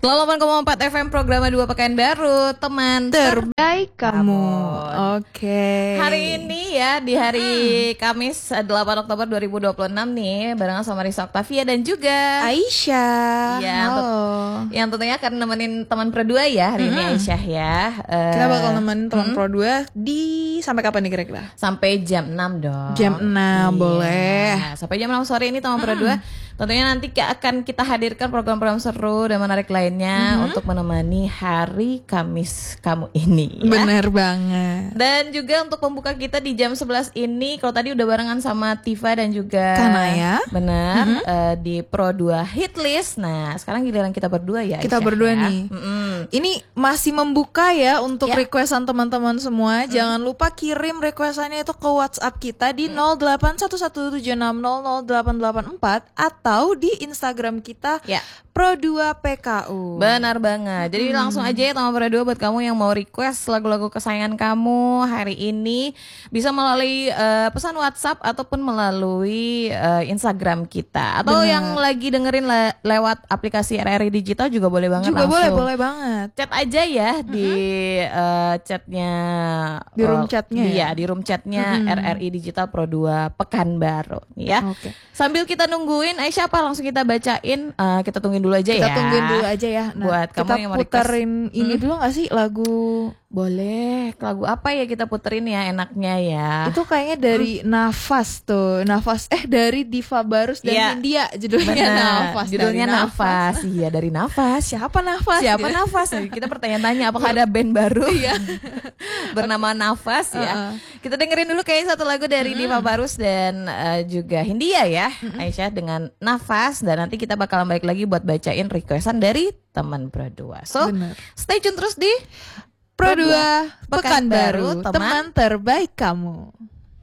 88,4 FM program 2 Pekanbaru, teman terbaik kamu. Oke. Hari ini ya, di hari Kamis 8 Oktober 2026 nih, barengan sama Risa Octavia dan juga Aisyah. Ya, Halo. yang tentunya akan nemenin teman Pro 2 ya hari ini Aisyah ya. Kita bakal nemenin teman Pro 2 di sampai kapan nih kira-kira? Sampai jam 6 dong. Jam 6 boleh. Sampai jam 6 sore ini teman Pro 2. Tentunya nanti akan kita hadirkan program-program seru dan menarik lainnya untuk menemani hari Kamis kamu ini ya. Bener banget. Dan juga untuk pembuka kita di jam 11 ini, kalau tadi udah barengan sama Tifa dan juga Kanaya. Benar, di Pro 2 Hitlist. Nah, sekarang giliran kita berdua ya. Kita Aisyah, berdua ya. nih. Ini masih membuka ya untuk Ya. requestan teman-teman semua. Jangan lupa kirim requestannya itu ke WhatsApp kita di 081176000884 atau di Instagram kita Ya. Pro 2 PKU. Benar banget. Jadi langsung aja ya teman Pro 2 buat kamu yang mau request lagu-lagu kesayangan kamu hari ini, bisa melalui pesan WhatsApp ataupun melalui Instagram kita. Atau yang lagi dengerin lewat aplikasi RRI Digital juga boleh banget Juga langsung. boleh banget. Chat aja ya di chatnya, Di room chatnya ya? Iya, di room chatnya RRI Digital Pro 2 Pekanbaru ya. Oke. Sambil kita nungguin Aisyah apa langsung kita bacain, kita tungguin dulu aja ya. Kita tungguin dulu aja ya. Nah, Buat kamu kita yang mau request. puterin ini dulu gak sih lagu? Boleh, lagu apa ya kita puterin ya enaknya ya? Itu kayaknya dari Nafas tuh. Nafas dari Diva Barus dan Iya. India judulnya Benar, Nafas. judulnya Dari Nafas. Iya, dari Nafas. Siapa Nafas? Siapa Gitu. Nafas? Kita pertanyaan-tanya apakah ada band baru bernama Nafas ya. Kita dengerin dulu kayaknya satu lagu dari Diva Barus dan juga Hindia ya, Aisyah dengan Nafas, dan nanti kita bakalan balik lagi buat bacain requestan dari teman Pro 2. So, Bener. stay tune terus di Pro 2 Pekanbaru, Pekanbaru, teman terbaik kamu.